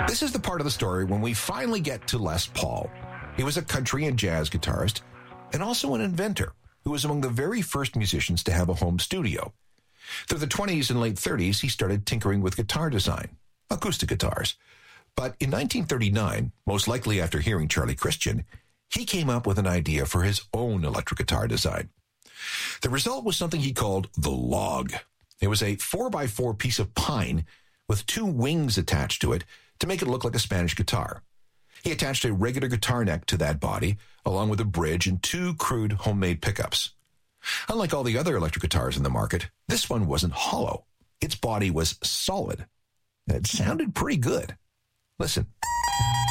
This is the part of the story when we finally get to Les Paul. He was a country and jazz guitarist and also an inventor who was among the very first musicians to have a home studio. Through the 20s and late 30s, he started tinkering with guitar design, acoustic guitars. But in 1939, most likely after hearing Charlie Christian, he came up with an idea for his own electric guitar design. The result was something he called the Log. It was a 4x4 piece of pine with two wings attached to it to make it look like a Spanish guitar. He attached a regular guitar neck to that body, along with a bridge and two crude homemade pickups. Unlike all the other electric guitars in the market, this one wasn't hollow. Its body was solid. And it sounded pretty good. Listen.